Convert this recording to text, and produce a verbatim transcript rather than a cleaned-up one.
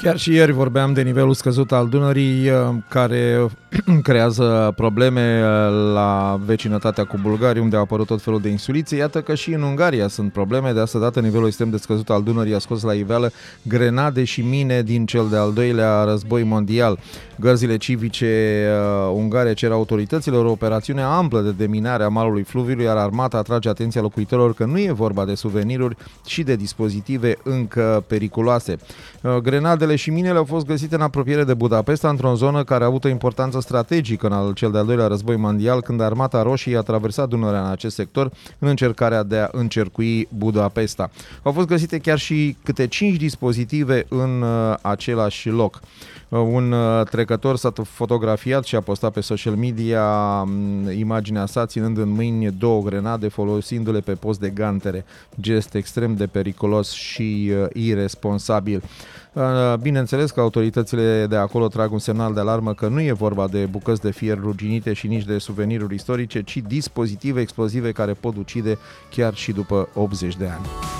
Chiar și ieri vorbeam de nivelul scăzut al Dunării, care creează probleme la vecinătatea cu Bulgaria, unde au apărut tot felul de insulițe. Iată că și în Ungaria sunt probleme. De asta dată nivelul extrem de scăzut al Dunării a scos la iveală grenade și mine din cel de-al doilea război mondial. Gărzile civice uh, ungare cer autorităților o operațiune amplă de deminare a malului fluviului, iar armata atrage atenția locuitorilor că nu e vorba de suveniruri și de dispozitive încă periculoase. Uh, grenadele și minele au fost găsite în apropiere de Budapesta, într-o zonă care a avut o importanță strategică în al cel de-al doilea război mondial, când Armata Roșie a traversat Dunărea în acest sector în încercarea de a încercui Budapesta. Au fost găsite chiar și câte cinci dispozitive în uh, același loc. Un trecător s-a fotografiat și a postat pe social media imaginea sa ținând în mâini două grenade, folosindu-le pe post de gantere. Gest extrem de periculos și iresponsabil. Bineînțeles că autoritățile de acolo trag un semnal de alarmă că nu e vorba de bucăți de fier ruginite și nici de suveniruri istorice, ci dispozitive explozive care pot ucide chiar și după optzeci de ani.